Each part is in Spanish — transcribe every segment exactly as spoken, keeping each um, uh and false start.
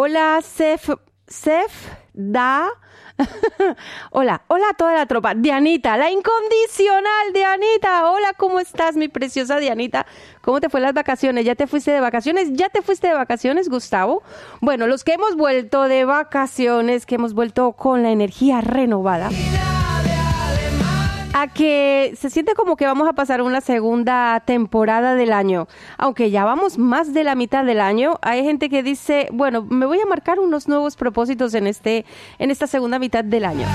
Hola, Sef, Sef, Da. Hola, hola a toda la tropa. Dianita, la incondicional Dianita. Hola, ¿cómo estás, mi preciosa Dianita? ¿Cómo te fue las vacaciones? ¿Ya te fuiste de vacaciones? ¿Ya te fuiste de vacaciones, Gustavo? Bueno, los que hemos vuelto de vacaciones, que hemos vuelto con la energía renovada, a que se siente como que vamos a pasar una segunda temporada del año. Aunque ya vamos más de la mitad del año, hay gente que dice, bueno, me voy a marcar unos nuevos propósitos en este, en esta segunda mitad del año.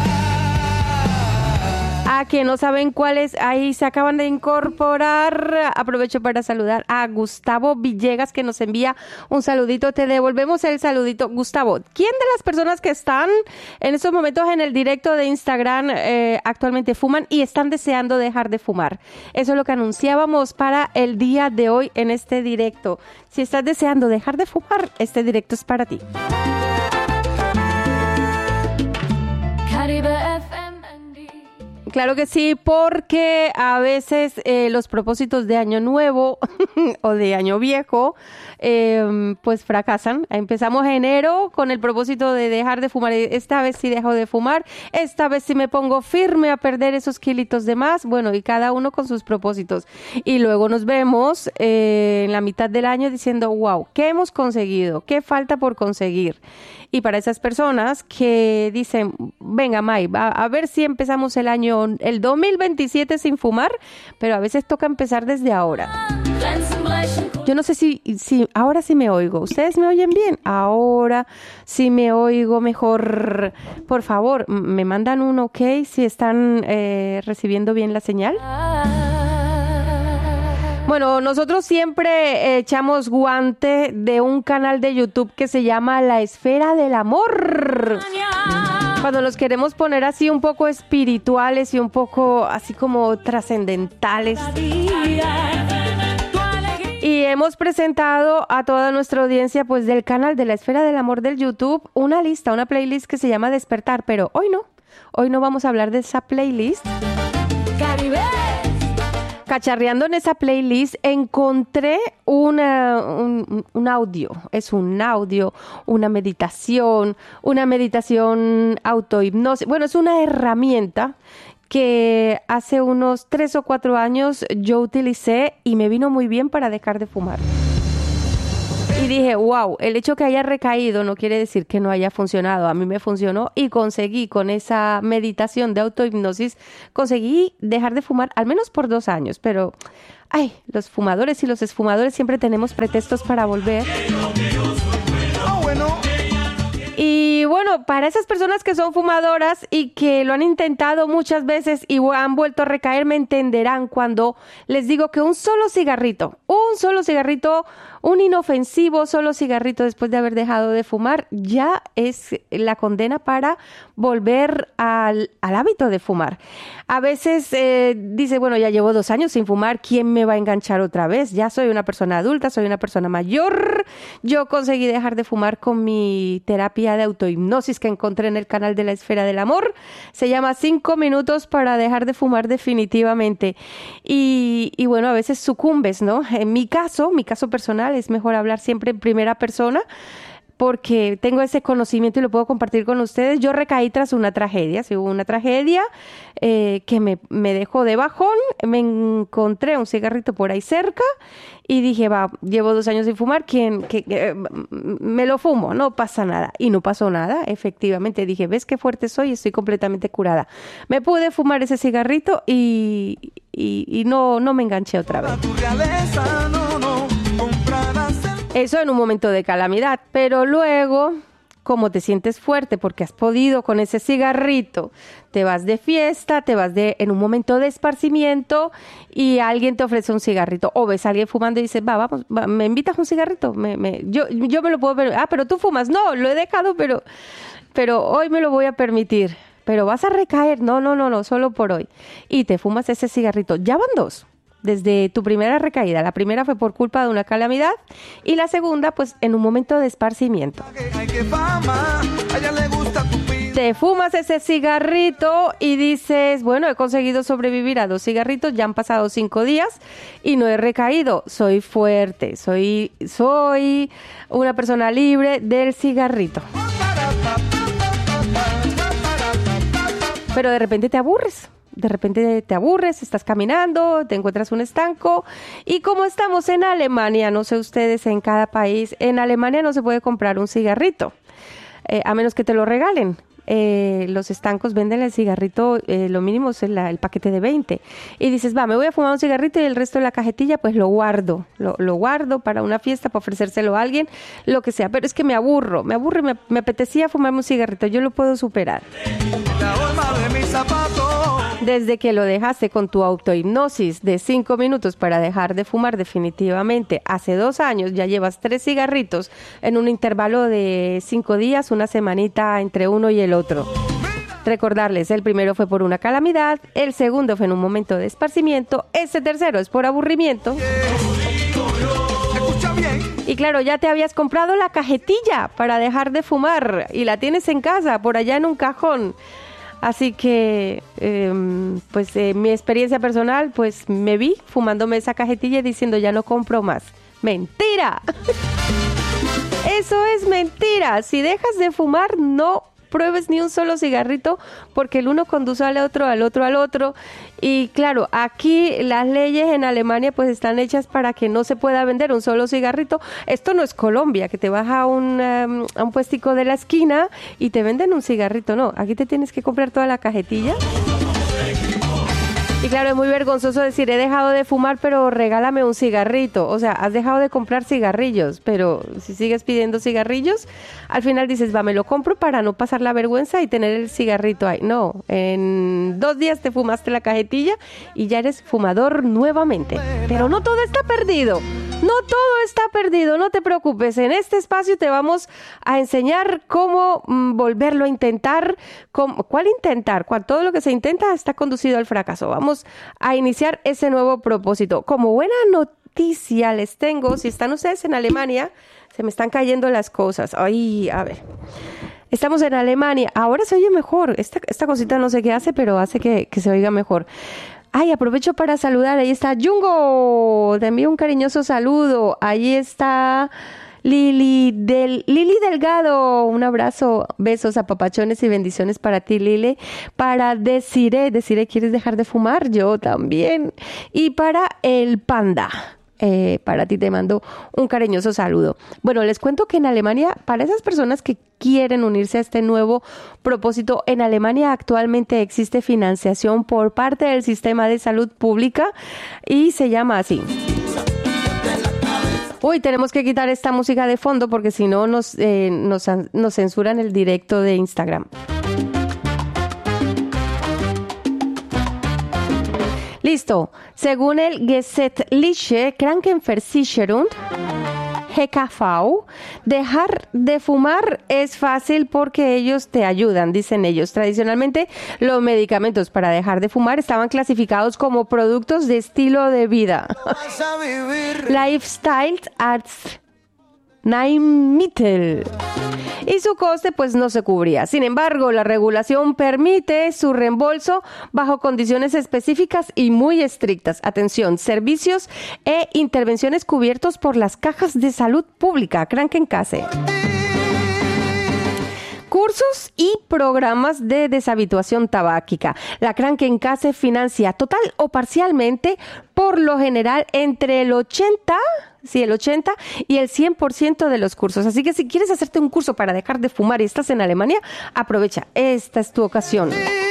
A que no saben cuáles, ahí se acaban de incorporar. Aprovecho para saludar a Gustavo Villegas, que nos envía un saludito. Te devolvemos el saludito. Gustavo, ¿quién de las personas que están en estos momentos en el directo de Instagram eh, actualmente fuman y están deseando dejar de fumar? Eso es lo que anunciábamos para el día de hoy en este directo. Si estás deseando dejar de fumar, este directo es para ti. Caribe F M. Claro que sí, porque a veces eh, los propósitos de año nuevo o de año viejo eh, pues fracasan. Empezamos enero con el propósito de dejar de fumar. Esta vez sí dejo de fumar, esta vez sí me pongo firme a perder esos kilitos de más. Bueno, y cada uno con sus propósitos. Y luego nos vemos eh, en la mitad del año diciendo, wow, ¿qué hemos conseguido? ¿Qué falta por conseguir? Y para esas personas que dicen, venga, May, a, a ver si empezamos el año, el dos mil veintisiete sin fumar, pero a veces toca empezar desde ahora. Yo no sé si, si ahora sí me oigo. ¿Ustedes me oyen bien? Ahora sí me oigo mejor. Por favor, me mandan un ok si están eh, recibiendo bien la señal. Bueno, nosotros siempre echamos guante de un canal de YouTube que se llama La Esfera del Amor. Cuando nos queremos poner así un poco espirituales y un poco así como trascendentales. Y hemos presentado a toda nuestra audiencia pues del canal de La Esfera del Amor del YouTube una lista, una playlist que se llama Despertar, pero hoy no. Hoy no vamos a hablar de esa playlist. Caribe. Cacharreando en esa playlist encontré una, un, un audio, es un audio, una meditación, una meditación autohipnosis. Bueno, es una herramienta que hace unos tres o cuatro años yo utilicé y me vino muy bien para dejar de fumar. Y dije, wow, el hecho que haya recaído no quiere decir que no haya funcionado. A mí me funcionó y conseguí con esa meditación de autohipnosis, conseguí dejar de fumar al menos por dos años. Pero, ay, los fumadores y los exfumadores siempre tenemos pretextos para volver. Y bueno, para esas personas que son fumadoras y que lo han intentado muchas veces y han vuelto a recaer, me entenderán cuando les digo que un solo cigarrito, un solo cigarrito, un inofensivo solo cigarrito después de haber dejado de fumar, ya es la condena para volver al, al hábito de fumar. A veces eh, dice, bueno, ya llevo dos años sin fumar, ¿quién me va a enganchar otra vez? Ya soy una persona adulta, soy una persona mayor. Yo conseguí dejar de fumar con mi terapia de autohipnosis que encontré en el canal de La Esfera del Amor. Se llama cinco minutos para dejar de fumar definitivamente. Y, y bueno, a veces sucumbes, ¿no? En mi caso, mi caso personal, es mejor hablar siempre en primera persona porque tengo ese conocimiento y lo puedo compartir con ustedes. Yo recaí tras una tragedia, sí, hubo una tragedia eh, que me, me dejó de bajón, me encontré un cigarrito por ahí cerca y dije, va, llevo dos años sin fumar, ¿quién, que, que, me lo fumo? No pasa nada. Y no pasó nada, efectivamente. Dije, ¿ves qué fuerte soy? Estoy completamente curada. Me pude fumar ese cigarrito y, y, y no, no me enganché otra vez. Eso en un momento de calamidad, pero luego, como te sientes fuerte porque has podido con ese cigarrito, te vas de fiesta, te vas de en un momento de esparcimiento y alguien te ofrece un cigarrito o ves a alguien fumando y dices, va, vamos, va, ¿me invitas un cigarrito? Me, me, yo, yo me lo puedo permitir. Ah, pero tú fumas. No, lo he dejado, pero, pero hoy me lo voy a permitir. Pero vas a recaer. No, no, no, no, solo por hoy. Y te fumas ese cigarrito. Ya van dos. Desde tu primera recaída. La primera fue por culpa de una calamidad y la segunda, pues, en un momento de esparcimiento. Te fumas ese cigarrito y dices, bueno, he conseguido sobrevivir a dos cigarritos, ya han pasado cinco días y no he recaído. Soy fuerte, soy, soy una persona libre del cigarrito. Pero de repente te aburres. De repente te aburres, estás caminando, te encuentras un estanco y como estamos en Alemania, no sé ustedes en cada país, en Alemania no se puede comprar un cigarrito, eh, a menos que te lo regalen. Eh, los estancos venden el cigarrito, eh, lo mínimo es el, el paquete de veinte y dices, va, me voy a fumar un cigarrito y el resto de la cajetilla pues lo guardo, lo, lo guardo para una fiesta, para ofrecérselo a alguien, lo que sea, pero es que me aburro, me aburro, me, me apetecía fumarme un cigarrito, yo lo puedo superar. La horma de mis zapatos. Desde que lo dejaste con tu autohipnosis de cinco minutos para dejar de fumar definitivamente, hace dos años ya llevas tres cigarritos en un intervalo de cinco días, una semanita entre uno y el otro. Recordarles, el primero fue por una calamidad, el segundo fue en un momento de esparcimiento, este tercero es por aburrimiento. Y claro, ya te habías comprado la cajetilla para dejar de fumar y la tienes en casa, por allá en un cajón. Así que, eh, pues, eh, mi experiencia personal, pues, me vi fumándome esa cajetilla y diciendo, ya no compro más. ¡Mentira! Eso es mentira. Si dejas de fumar, no pruebes ni un solo cigarrito porque el uno conduce al otro, al otro, al otro. Y claro, aquí las leyes en Alemania pues están hechas para que no se pueda vender un solo cigarrito. Esto no es Colombia, que te vas a un, um, a un puestico de la esquina y te venden un cigarrito. No, aquí te tienes que comprar toda la cajetilla. Y claro, es muy vergonzoso decir, he dejado de fumar, pero regálame un cigarrito. O sea, has dejado de comprar cigarrillos, pero si sigues pidiendo cigarrillos, al final dices, va, me lo compro para no pasar la vergüenza y tener el cigarrito ahí. No, en dos días te fumaste la cajetilla y ya eres fumador nuevamente. Pero no todo está perdido. No todo está perdido, no te preocupes. En este espacio te vamos a enseñar cómo mm, volverlo a intentar. Cómo, ¿Cuál intentar? Cuando todo lo que se intenta está conducido al fracaso. Vamos a iniciar ese nuevo propósito. Como buena noticia les tengo, si están ustedes en Alemania, se me están cayendo las cosas. Ay, a ver. Estamos en Alemania. Ahora se oye mejor. Esta, esta cosita no sé qué hace, pero hace que, que se oiga mejor. Ay, aprovecho para saludar. Ahí está Jungo. Te envío un cariñoso saludo. Ahí está Lili, del, Lili Delgado. Un abrazo, besos, apapachones y bendiciones para ti, Lili. Para Desiree. Desiree, ¿quieres dejar de fumar? Yo también. Y para el Panda. Eh, para ti te mando un cariñoso saludo. Bueno, les cuento que en Alemania, para esas personas que quieren unirse a este nuevo propósito, en Alemania actualmente existe financiación por parte del sistema de salud pública y se llama así. Uy, tenemos que quitar esta música de fondo porque si no nos, eh, nos, nos censuran el directo de Instagram. Listo. Según el Gesetzliche Krankenversicherung, G K V, dejar de fumar es fácil porque ellos te ayudan, dicen ellos. Tradicionalmente, los medicamentos para dejar de fumar estaban clasificados como productos de estilo de vida. Lifestyle Arts Neimittel. Y su coste pues no se cubría. Sin embargo, la regulación permite su reembolso bajo condiciones específicas y muy estrictas. Atención, servicios e intervenciones cubiertos por las cajas de salud pública, Krankenkasse. Cursos y programas de deshabituación tabáquica. La Krankenkasse financia total o parcialmente, por lo general, entre el ochenta, sí, el ochenta y el cien por ciento de los cursos. Así que si quieres hacerte un curso para dejar de fumar y estás en Alemania, aprovecha. Esta es tu ocasión.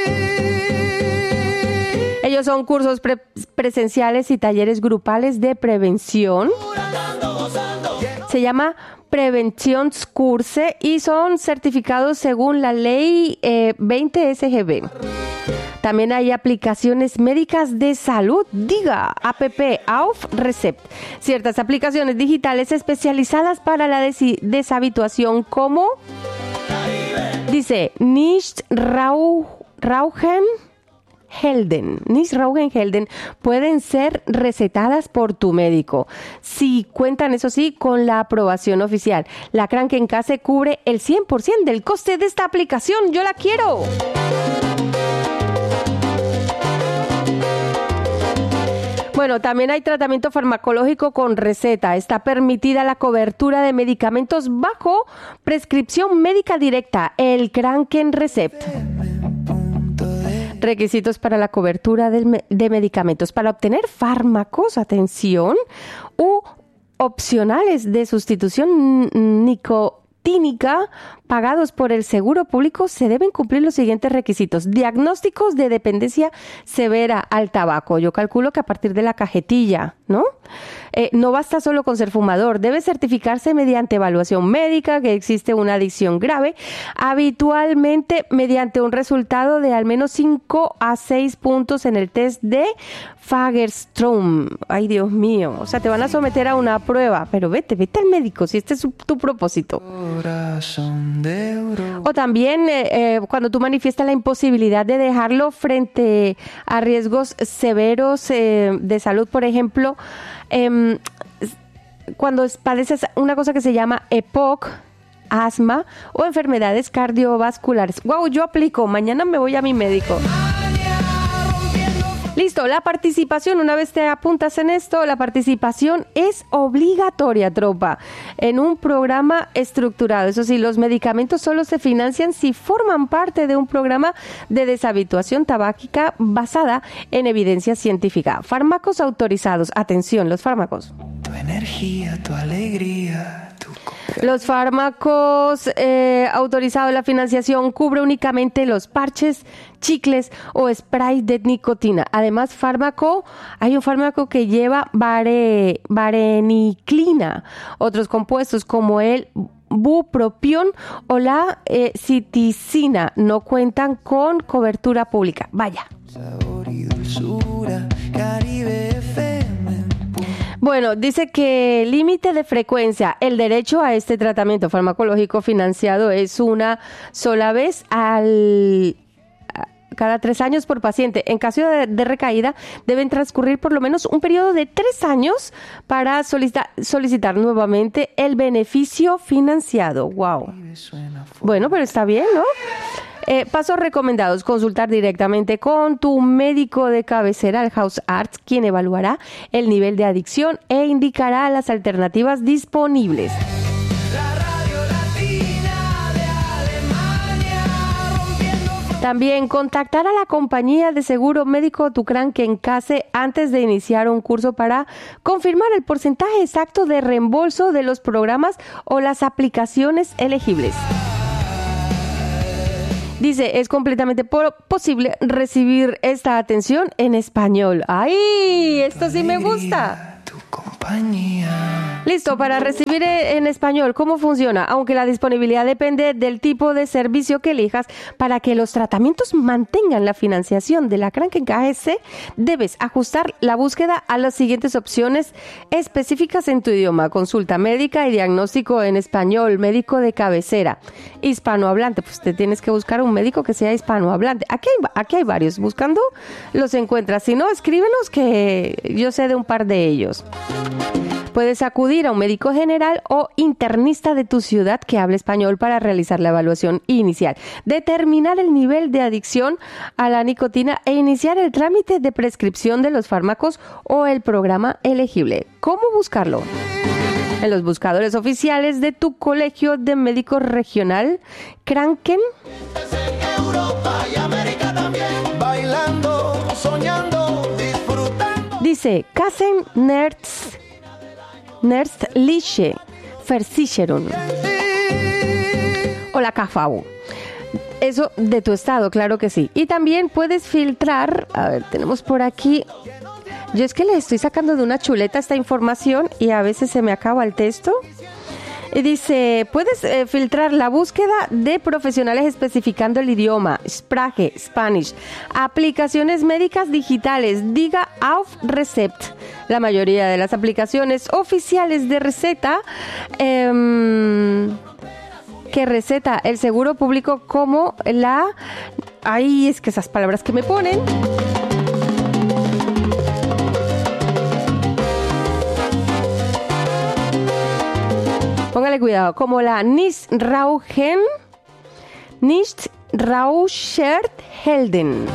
Ellos son cursos pre- presenciales y talleres grupales de prevención. Se llama Preventionskurse y son certificados según la ley eh, veinte S G B. También hay aplicaciones médicas de salud, diga, app auf Rezept. Ciertas aplicaciones digitales especializadas para la des- deshabituación como, dice, Nicht rauch, Rauchen, Helden, Niesraugen-Helden, pueden ser recetadas por tu médico. Si cuentan, eso sí, con la aprobación oficial. La Krankenkasse cubre el cien por ciento del coste de esta aplicación. ¡Yo la quiero! Bueno, también hay tratamiento farmacológico con receta. Está permitida la cobertura de medicamentos bajo prescripción médica directa, el Krankenrecept. Requisitos para la cobertura de, de medicamentos. Para obtener fármacos, atención, u opcionales de sustitución nicotínica pagados por el seguro público, se deben cumplir los siguientes requisitos. Diagnósticos de dependencia severa al tabaco. Yo calculo que a partir de la cajetilla, ¿no? Eh, no basta solo con ser fumador. Debe certificarse mediante evaluación médica que existe una adicción grave, habitualmente mediante un resultado de al menos cinco a seis puntos en el test de Fagerström. Ay, Dios mío. O sea, te van a someter a una prueba, pero vete, vete al médico si este es su, tu propósito. O también eh, eh, cuando tú manifiestas la imposibilidad de dejarlo frente a riesgos severos eh, de salud, por ejemplo, eh, cuando padeces una cosa que se llama E P O C, asma o enfermedades cardiovasculares. Wow, yo aplico, mañana me voy a mi médico. Listo, la participación, una vez te apuntas en esto, la participación es obligatoria, tropa, en un programa estructurado. Eso sí, los medicamentos solo se financian si forman parte de un programa de deshabituación tabáquica basada en evidencia científica. Fármacos autorizados. Atención, los fármacos. Tu energía, tu alegría. Los fármacos eh, autorizados, la financiación cubre únicamente los parches, chicles o sprays de nicotina. Además, fármaco, hay un fármaco que lleva bare, vareniclina, otros compuestos como el bupropión o la eh, citicina no cuentan con cobertura pública. Vaya. Sabor y dulzura, Caribe F M. Bueno, dice que límite de frecuencia. El derecho a este tratamiento farmacológico financiado es una sola vez al cada tres años por paciente. En caso de, de recaída, deben transcurrir por lo menos un periodo de tres años para solicitar, solicitar nuevamente el beneficio financiado. Wow. Bueno, pero está bien, ¿no? Eh, pasos recomendados: consultar directamente con tu médico de cabecera, el House Arts, quien evaluará el nivel de adicción e indicará las alternativas disponibles. También contactar a la compañía de seguro médico tu Krankenkasse antes de iniciar un curso para confirmar el porcentaje exacto de reembolso de los programas o las aplicaciones elegibles. Dice, es completamente po- posible recibir esta atención en español. ¡Ay! Esto sí me gusta. Tu compañía. Listo, para recibir en español, ¿cómo funciona? Aunque la disponibilidad depende del tipo de servicio que elijas, para que los tratamientos mantengan la financiación de la Krankenkasse, debes ajustar la búsqueda a las siguientes opciones específicas en tu idioma: consulta médica y diagnóstico en español, médico de cabecera, hispanohablante. Pues te tienes que buscar un médico que sea hispanohablante. Aquí hay, aquí hay varios, buscando los encuentras. Si no, escríbenos que yo sé de un par de ellos. Puedes acudir a un médico general o internista de tu ciudad que hable español para realizar la evaluación inicial, determinar el nivel de adicción a la nicotina e iniciar el trámite de prescripción de los fármacos o el programa elegible. ¿Cómo buscarlo? En los buscadores oficiales de tu colegio de médicos regional, Kranken. Europa y América también. Bailando, soñando, disfrutando. Dice Kassen Nerds. Nerdliche Versicherung o la K F A U. Eso de tu estado, claro que sí. Y también puedes filtrar, a ver, tenemos por aquí, yo es que le estoy sacando de una chuleta esta información y a veces se me acaba el texto. Y dice, puedes eh, filtrar la búsqueda de profesionales especificando el idioma, Sprache, Spanish, aplicaciones médicas digitales, diga auf Recept. La mayoría de las aplicaciones oficiales de receta eh, que receta el seguro público, como la Ay, es que esas palabras que me ponen. Póngale cuidado, como la Nichtrauchen, Nichtraucherhelden.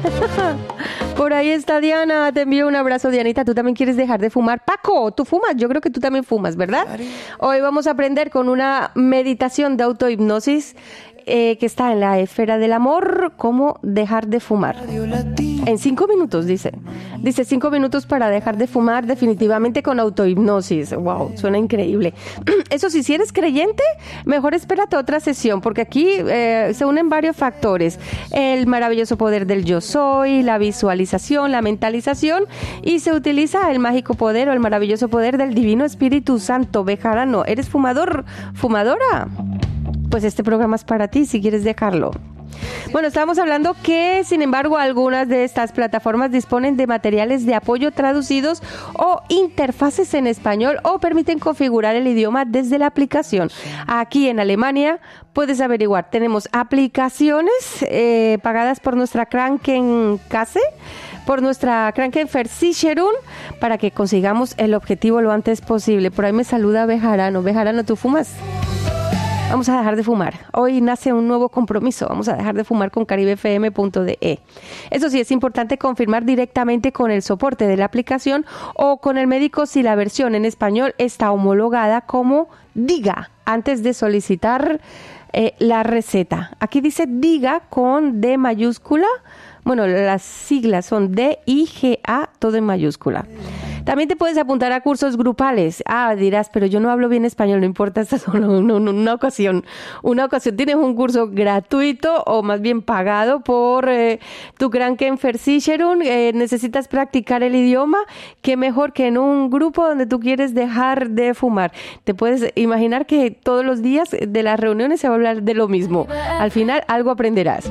Por ahí está Diana, te envío un abrazo, Dianita. ¿Tú también quieres dejar de fumar? Paco, ¿tú fumas? Yo creo que tú también fumas, ¿verdad? Hoy vamos a aprender con una meditación de autohipnosis eh, que está en la esfera del amor, cómo dejar de fumar. En cinco minutos, dice. Dice cinco minutos para dejar de fumar definitivamente con autohipnosis. Wow, suena increíble. Eso sí, si eres creyente, mejor espérate otra sesión, porque aquí eh, se unen varios factores. El maravilloso poder del yo soy, la visualización, la mentalización, y se utiliza el mágico poder o el maravilloso poder del Divino Espíritu Santo. Bejarano, ¿eres fumador? ¿Fumadora? Pues este programa es para ti si quieres dejarlo. Bueno, estábamos hablando que, sin embargo, algunas de estas plataformas disponen de materiales de apoyo traducidos o interfaces en español o permiten configurar el idioma desde la aplicación. Aquí en Alemania puedes averiguar, tenemos aplicaciones eh, pagadas por nuestra Krankenkasse, por nuestra Krankenversicherung, para que consigamos el objetivo lo antes posible. Por ahí me saluda Bejarano. Bejarano, ¿tú fumas? Vamos a dejar de fumar. Hoy nace un nuevo compromiso. Vamos a dejar de fumar con caribe f m punto d e. Eso sí, es importante confirmar directamente con el soporte de la aplicación o con el médico si la versión en español está homologada como DIGA antes de solicitar eh, la receta. Aquí dice DIGA con D mayúscula. Bueno, las siglas son D I G A, todo en mayúscula. También te puedes apuntar a cursos grupales. Ah, dirás, pero yo no hablo bien español, no importa, esta es solo una, una, una ocasión. Una ocasión tienes un curso gratuito o más bien pagado por eh, tu Krankenversicherung. Eh, necesitas practicar el idioma. Qué mejor que en un grupo donde tú quieres dejar de fumar. Te puedes imaginar que todos los días de las reuniones se va a hablar de lo mismo. Al final algo aprenderás.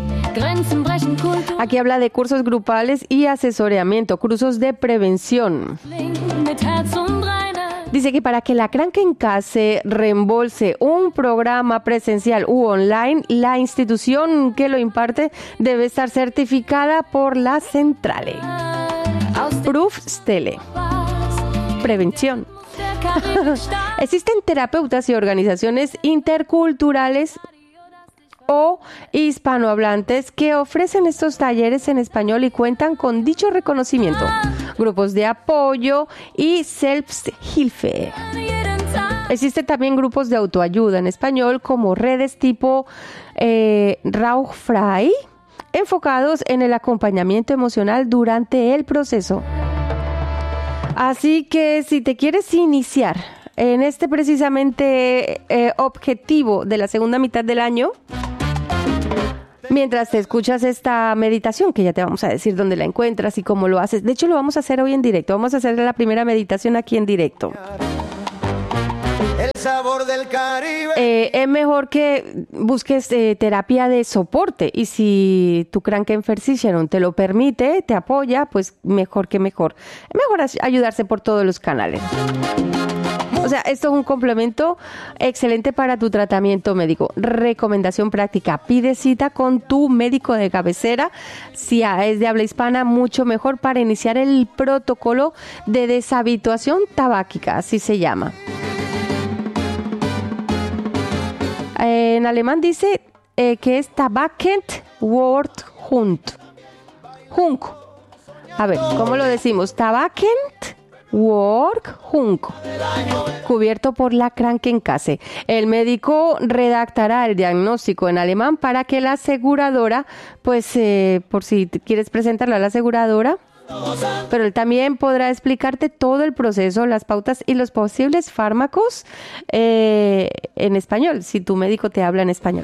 Aquí habla de cursos grupales y asesoramiento, cursos de prevención. Dice que para que la Krankenkasse reembolse un programa presencial u online, la institución que lo imparte debe estar certificada por la Centrale. Prüfstelle. Prevención. Existen terapeutas y organizaciones interculturales o hispanohablantes que ofrecen estos talleres en español y cuentan con dicho reconocimiento. Grupos de apoyo y Selbsthilfe. Existen también grupos de autoayuda en español como redes tipo eh, Rauchfrei, enfocados en el acompañamiento emocional durante el proceso. Así que si te quieres iniciar en este precisamente eh, objetivo de la segunda mitad del año, mientras te escuchas esta meditación, que ya te vamos a decir dónde la encuentras y cómo lo haces. De hecho, lo vamos a hacer hoy en directo. Vamos a hacer la primera meditación aquí en directo. El sabor del Caribe. Eh, es mejor que busques eh, terapia de soporte. Y si tu Krankenversicherung te lo permite, te apoya, pues mejor que mejor. Es mejor ayudarse por todos los canales. O sea, esto es un complemento excelente para tu tratamiento médico. Recomendación práctica: pide cita con tu médico de cabecera. Si es de habla hispana, mucho mejor para iniciar el protocolo de deshabituación tabáquica, así se llama. En alemán dice eh, que es Tabakent Wort Hund. Hunk. A ver, ¿cómo lo decimos? Tabakent Work Hunk, cubierto por la Krankenkasse. El médico redactará el diagnóstico en alemán para que la aseguradora, pues eh, por si quieres presentarlo a la aseguradora, pero él también podrá explicarte todo el proceso, las pautas y los posibles fármacos eh, en español, si tu médico te habla en español.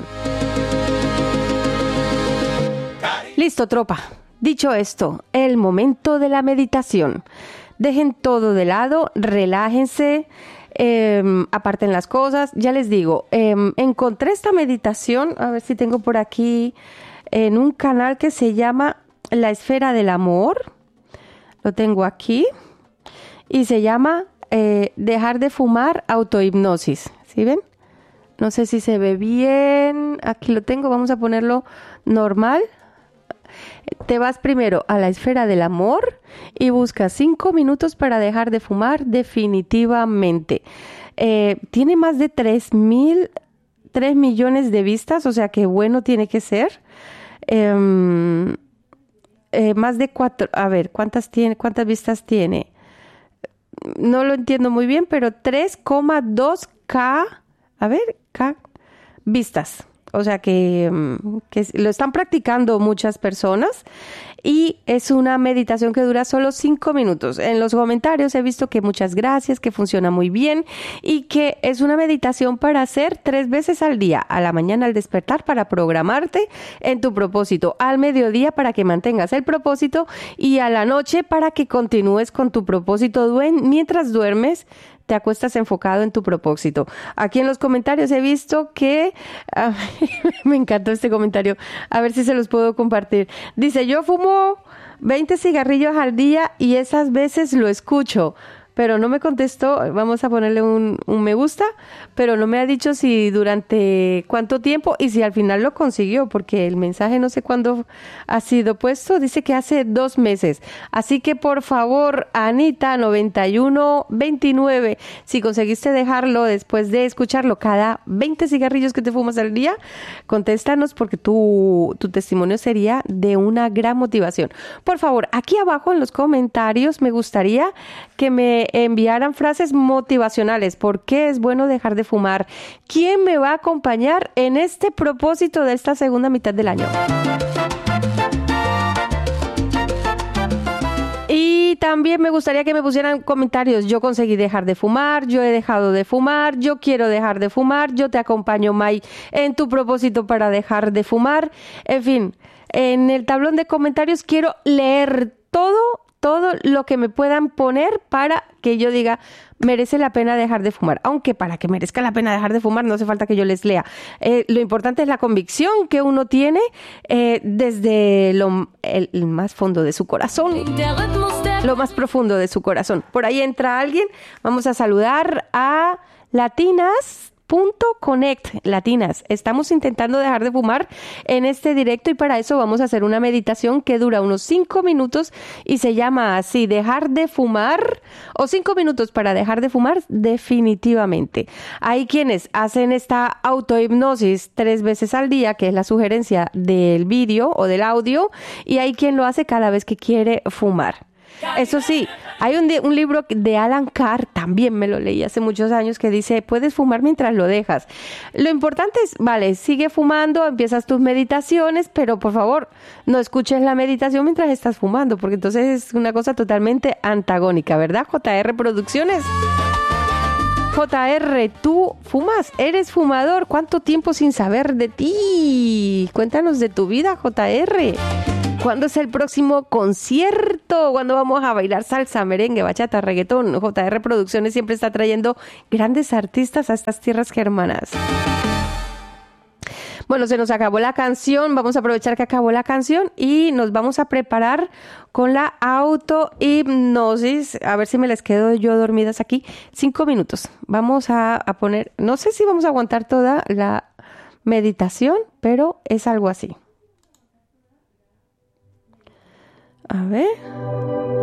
Listo, tropa. Dicho esto, el momento de la meditación. Dejen todo de lado, relájense, eh, aparten las cosas. Ya les digo, eh, encontré esta meditación, a ver si tengo por aquí, en un canal que se llama La Esfera del Amor. Lo tengo aquí. Y se llama eh, Dejar de Fumar, Autohipnosis. ¿Sí ven? No sé si se ve bien. Aquí lo tengo, vamos a ponerlo normal. te vas primero a la esfera del amor y buscas cinco minutos para dejar de fumar definitivamente. Eh, tiene más de tres mil, tres millones de vistas, o sea que bueno tiene que ser. Eh, eh, más de cuatro, a ver, ¿cuántas tiene? ¿Cuántas vistas tiene? No lo entiendo muy bien, pero tres coma dos K, a ver, K vistas. O sea que, que lo están practicando muchas personas y es una meditación que dura solo cinco minutos. En los comentarios he visto que muchas gracias, que funciona muy bien y que es una meditación para hacer tres veces al día. A la mañana al despertar para programarte en tu propósito, al mediodía para que mantengas el propósito y a la noche para que continúes con tu propósito. Duen- mientras duermes, te acuestas enfocado en tu propósito. Aquí en los comentarios he visto que ah, me encantó este comentario. A ver si se los puedo compartir. Dice, yo fumo veinte cigarrillos al día y esas veces lo escucho, pero no me contestó. Vamos a ponerle un, un me gusta, pero no me ha dicho si durante cuánto tiempo y si al final lo consiguió, porque el mensaje no sé cuándo ha sido puesto. Dice que hace dos meses. Así que por favor, Anita noventa y uno veintinueve, si conseguiste dejarlo después de escucharlo cada veinte cigarrillos que te fumas al día, contéstanos porque tu, tu testimonio sería de una gran motivación. Por favor, aquí abajo en los comentarios me gustaría que me enviaran frases motivacionales. ¿Por qué es bueno dejar de fumar? ¿Quién me va a acompañar en este propósito de esta segunda mitad del año? Y también me gustaría que me pusieran comentarios. Yo conseguí dejar de fumar, yo he dejado de fumar, yo quiero dejar de fumar, yo te acompaño, May, en tu propósito para dejar de fumar. En fin, en el tablón de comentarios quiero leer todo todo lo que me puedan poner para que yo diga, merece la pena dejar de fumar. Aunque para que merezca la pena dejar de fumar no hace falta que yo les lea. Eh, lo importante es la convicción que uno tiene eh, desde lo, el, el más fondo de su corazón. Lo más profundo de su corazón. Por ahí entra alguien. Vamos a saludar a Latinas. Punto Connect, Latinas. Estamos intentando dejar de fumar en este directo y para eso vamos a hacer una meditación que dura unos cinco minutos y se llama así, dejar de fumar o cinco minutos para dejar de fumar definitivamente. Hay quienes hacen esta autohipnosis tres veces al día, que es la sugerencia del vídeo o del audio, y hay quien lo hace cada vez que quiere fumar. Eso sí, hay un, un libro de Alan Carr, también me lo leí hace muchos años, que dice, puedes fumar mientras lo dejas. Lo importante es, vale, sigue fumando, empiezas tus meditaciones, pero por favor, no escuches la meditación mientras estás fumando, porque entonces es una cosa totalmente antagónica, ¿verdad? J R Producciones. J R, ¿tú fumas? ¿Eres fumador? ¿Cuánto tiempo sin saber de ti? Cuéntanos de tu vida, J R. ¿Cuándo es el próximo concierto? ¿Cuándo vamos a bailar salsa, merengue, bachata, reggaetón? J R Producciones siempre está trayendo grandes artistas a estas tierras germanas. Bueno, se nos acabó la canción. Vamos a aprovechar que acabó la canción y nos vamos a preparar con la autohipnosis. A ver si me les quedo yo dormidas aquí. Cinco minutos. Vamos a, a poner... No sé si vamos a aguantar toda la meditación, pero es algo así. A ver...